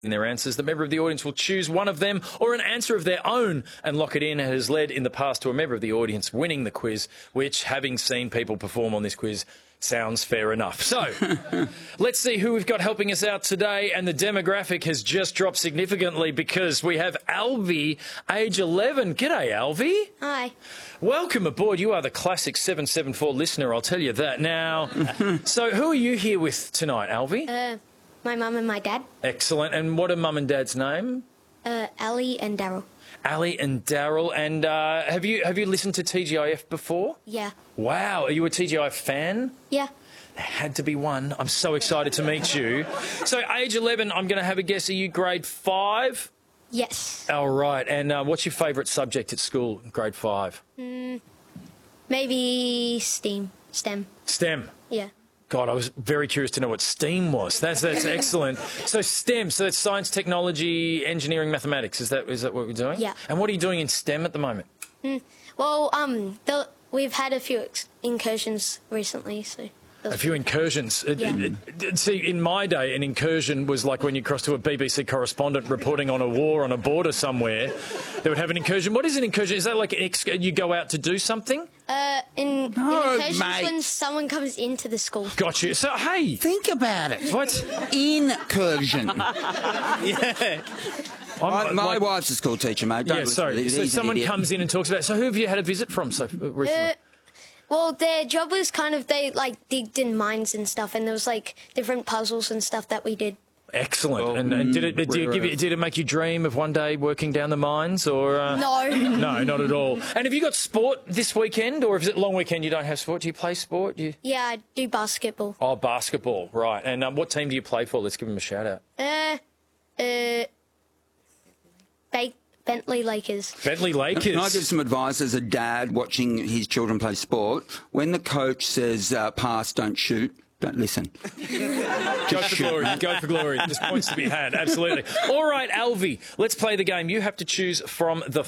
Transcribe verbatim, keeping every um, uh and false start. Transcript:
in their answers. The member of the audience will choose one of them or an answer of their own and lock it in. It has led in the past to a member of the audience winning the quiz, which, having seen people perform on this quiz, sounds fair enough. So, let's see who we've got helping us out today. And the demographic has just dropped significantly because we have Alvie, age eleven. G'day, Alvie. Hi. Welcome aboard. You are the classic seven seven four listener, I'll tell you that. Now, so who are you here with tonight, Alvie? Uh, my mum and my dad. Excellent. And what are mum and dad's name? Uh, Ali and Daryl. Ali and Daryl. And uh, have you have you listened to T G I F before? Yeah. Wow. Are you a T G I F fan? Yeah. There had to be one. I'm so excited to meet you. So, age eleven, I'm going to have a guess. Are you grade five? Yes. All right. And uh, what's your favourite subject at school, grade five? Mm, maybe STEAM. STEM. STEM. Yeah. God, I was very curious to know what STEAM was. That's that's excellent. So STEM, so it's science, technology, engineering, mathematics. Is that is that what we're doing? Yeah. And what are you doing in STEM at the moment? Mm, well, um, the, we've had a few ex incursions recently, so. A few incursions. Yeah. It, it, see, in my day, an incursion was like when you crossed to a B B C correspondent reporting on a war on a border somewhere. They would have an incursion. What is an incursion? Is that like an ex you go out to do something? Uh, in, No, in incursions mate. when someone comes into the school. Got you. So, hey. Think about it. What? Incursion. Yeah. I'm, My, my like, wife's a school teacher, mate. Don't yeah, listen sorry. to this. So He's an someone idiot. comes in and talks about... So who have you had a visit from so recently? Uh, well, their job was kind of, they, like, digged in mines and stuff, and there was, like, different puzzles and stuff that we did. Excellent. Well, and, and did it did, you give we're, you, did it make you dream of one day working down the mines or uh... No. No, not at all. And have you got sport this weekend, or is it long weekend you don't have sport? Do you play sport? Do you... Yeah, I do basketball. Oh, basketball, right. And um, what team do you play for? Let's give them a shout out. Uh, uh, ba Bentley Lakers. Bentley Lakers. Can I give some advice as a dad watching his children play sport? When the coach says uh, pass, don't shoot, don't listen. Go for glory. Go for glory. There's points to be had. Absolutely. All right, Alvie, let's play the game. You have to choose from the